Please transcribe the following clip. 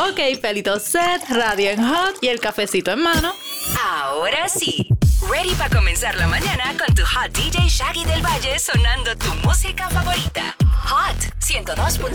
Ok, pelito set, radio en hot y el cafecito en mano. Ahora sí, ready para comenzar la mañana con tu hot DJ Shaggy del Valle sonando tu música favorita. Hot 102.7.